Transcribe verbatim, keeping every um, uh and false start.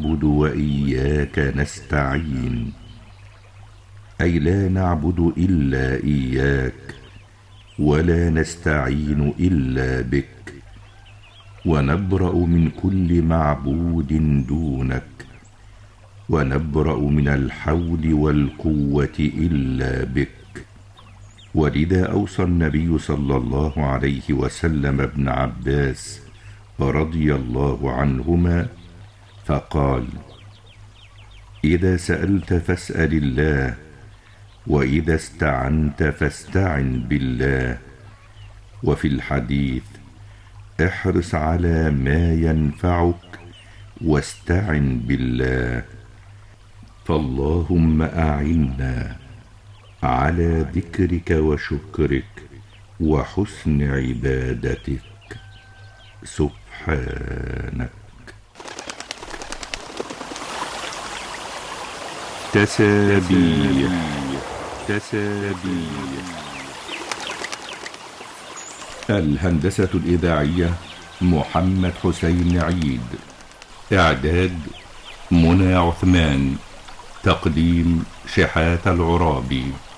نعبد وإياك نستعين، أي لا نعبد إلا إياك ولا نستعين إلا بك، ونبرأ من كل معبود دونك، ونبرأ من الحول والقوة إلا بك. ولذا أوصى النبي صلى الله عليه وسلم ابن عباس رضي الله عنهما فقال: إذا سألت فاسأل الله، وإذا استعنت فاستعن بالله. وفي الحديث: احرص على ما ينفعك واستعن بالله. فاللهم أعنا على ذكرك وشكرك وحسن عبادتك سبحانك. تسابيح تسابيح. الهندسة الإذاعية محمد حسين عيد، إعداد منى عثمان، تقديم شحات العرابي.